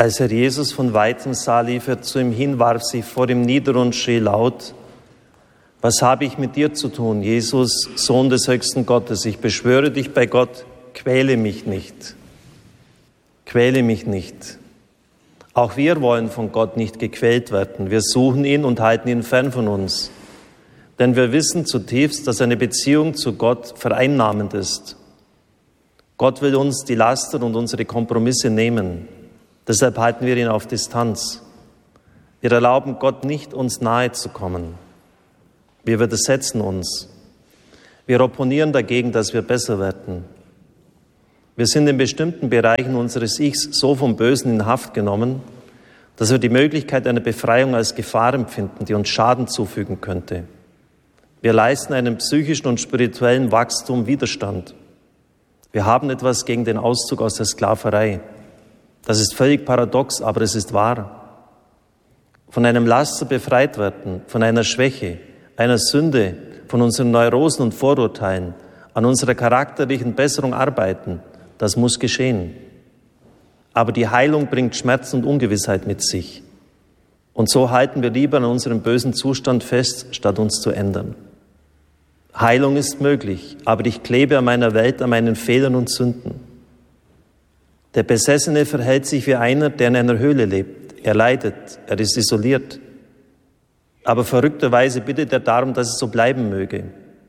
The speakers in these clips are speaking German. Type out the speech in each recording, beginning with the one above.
Als er Jesus von Weitem sah, lief er zu ihm hin, warf sich vor ihm nieder und schrie laut: Was habe ich mit dir zu tun, Jesus, Sohn des höchsten Gottes? Ich beschwöre dich bei Gott, quäle mich nicht. Quäle mich nicht. Auch wir wollen von Gott nicht gequält werden. Wir suchen ihn und halten ihn fern von uns. Denn wir wissen zutiefst, dass eine Beziehung zu Gott vereinnahmend ist. Gott will uns die Laster und unsere Kompromisse nehmen. Deshalb halten wir ihn auf Distanz. Wir erlauben Gott nicht, uns nahe zu kommen. Wir widersetzen uns. Wir opponieren dagegen, dass wir besser werden. Wir sind in bestimmten Bereichen unseres Ichs so vom Bösen in Haft genommen, dass wir die Möglichkeit einer Befreiung als Gefahr empfinden, die uns Schaden zufügen könnte. Wir leisten einem psychischen und spirituellen Wachstum Widerstand. Wir haben etwas gegen den Auszug aus der Sklaverei. Das ist völlig paradox, aber es ist wahr. Von einem Laster befreit werden, von einer Schwäche, einer Sünde, von unseren Neurosen und Vorurteilen, an unserer charakterlichen Besserung arbeiten, das muss geschehen. Aber die Heilung bringt Schmerz und Ungewissheit mit sich. Und so halten wir lieber an unserem bösen Zustand fest, statt uns zu ändern. Heilung ist möglich, aber ich klebe an meiner Welt, an meinen Fehlern und Sünden. Der Besessene verhält sich wie einer, der in einer Höhle lebt. Er leidet, er ist isoliert. Aber verrückterweise bittet er darum, dass es so bleiben möge.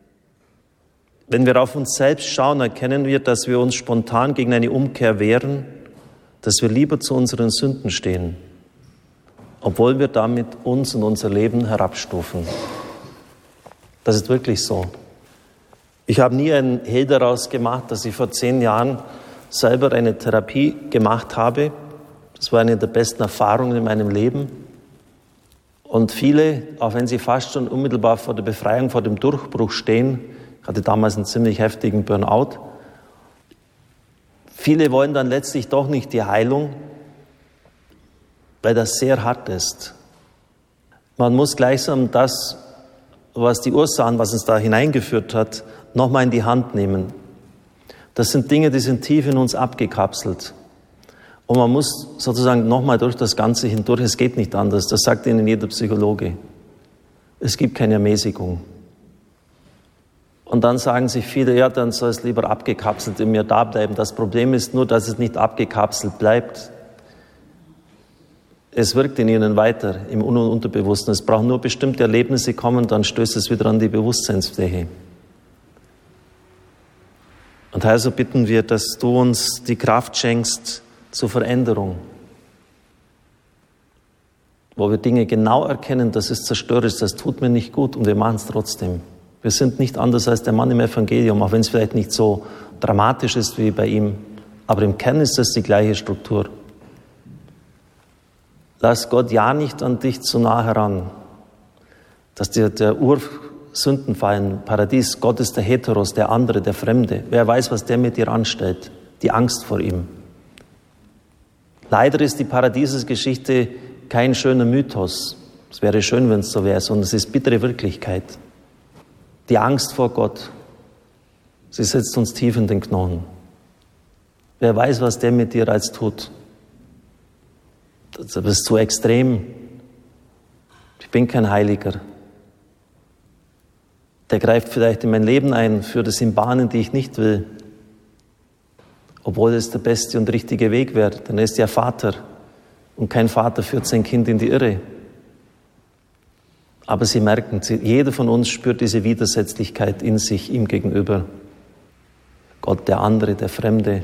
Wenn wir auf uns selbst schauen, erkennen wir, dass wir uns spontan gegen eine Umkehr wehren, dass wir lieber zu unseren Sünden stehen, obwohl wir damit uns und unser Leben herabstufen. Das ist wirklich so. Ich habe nie ein Hehl daraus gemacht, dass ich vor 10 Jahren selber eine Therapie gemacht habe. Das war eine der besten Erfahrungen in meinem Leben. Und viele, auch wenn sie fast schon unmittelbar vor der Befreiung, vor dem Durchbruch stehen, ich hatte damals einen ziemlich heftigen Burnout, viele wollen dann letztlich doch nicht die Heilung, weil das sehr hart ist. Man muss gleichsam das, was die Ursachen, was uns da hineingeführt hat, nochmal in die Hand nehmen. Das sind Dinge, die sind tief in uns abgekapselt. Und man muss sozusagen nochmal durch das Ganze hindurch. Es geht nicht anders. Das sagt Ihnen jeder Psychologe. Es gibt keine Ermäßigung. Und dann sagen sich viele, ja, dann soll es lieber abgekapselt in mir da bleiben. Das Problem ist nur, dass es nicht abgekapselt bleibt. Es wirkt in Ihnen weiter, im Un- und Unterbewussten. Es brauchen nur bestimmte Erlebnisse kommen, dann stößt es wieder an die Bewusstseinsfläche. Und also bitten wir, dass du uns die Kraft schenkst zur Veränderung, wo wir Dinge genau erkennen, das ist zerstörerisch, das tut mir nicht gut und wir machen es trotzdem. Wir sind nicht anders als der Mann im Evangelium, auch wenn es vielleicht nicht so dramatisch ist wie bei ihm, aber im Kern ist das die gleiche Struktur. Lass Gott ja nicht an dich zu nah heran, dass dir der Ursündenfall im Paradies, Gott ist der Heteros, der andere, der Fremde. Wer weiß, was der mit dir anstellt, die Angst vor ihm. Leider ist die Paradiesesgeschichte kein schöner Mythos. Es wäre schön, wenn es so wäre, sondern es ist bittere Wirklichkeit. Die Angst vor Gott, sie sitzt uns tief in den Knochen. Wer weiß, was der mit dir als tut. Das ist zu extrem. Ich bin kein Heiliger. Der greift vielleicht in mein Leben ein, führt es in Bahnen, die ich nicht will. Obwohl es der beste und richtige Weg wäre, denn er ist ja Vater. Und kein Vater führt sein Kind in die Irre. Aber Sie merken, jeder von uns spürt diese Widersetzlichkeit in sich, ihm gegenüber. Gott, der andere, der Fremde.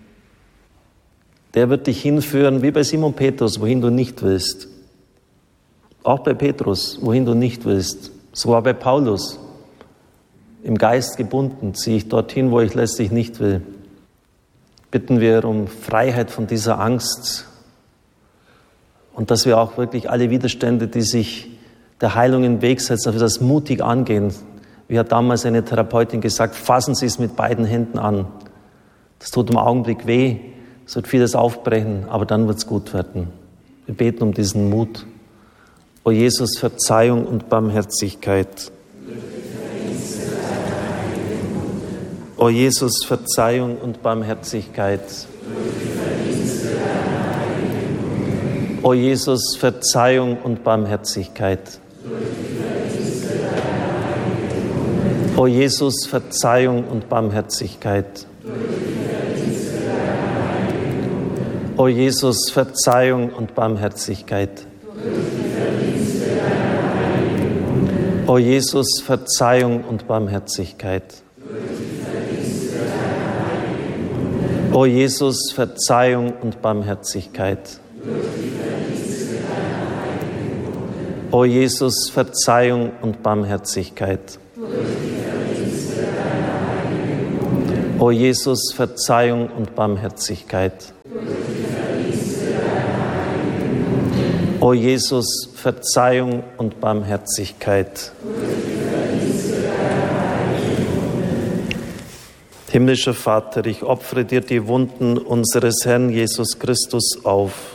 Der wird dich hinführen, wie bei Simon Petrus, wohin du nicht willst. Auch bei Petrus, wohin du nicht willst. Sogar bei Paulus. Im Geist gebunden, ziehe ich dorthin, wo ich letztlich nicht will. Bitten wir um Freiheit von dieser Angst und dass wir auch wirklich alle Widerstände, die sich der Heilung in den Weg setzen, dass wir das mutig angehen. Wie hat damals eine Therapeutin gesagt, fassen Sie es mit beiden Händen an. Das tut im Augenblick weh, es wird vieles aufbrechen, aber dann wird es gut werden. Wir beten um diesen Mut. O Jesus, Verzeihung und Barmherzigkeit. O Jesus, Verzeihung und Barmherzigkeit. O Jesus, Verzeihung und Barmherzigkeit. O Jesus, Verzeihung und Barmherzigkeit. O Jesus, Verzeihung und Barmherzigkeit. O Jesus, Verzeihung und Barmherzigkeit. O Jesus, Verzeihung und Barmherzigkeit. O Jesus, Verzeihung und Barmherzigkeit. O Jesus, Verzeihung und Barmherzigkeit. O Jesus, Verzeihung und Barmherzigkeit. Himmlischer Vater, ich opfere dir die Wunden unseres Herrn Jesus Christus auf.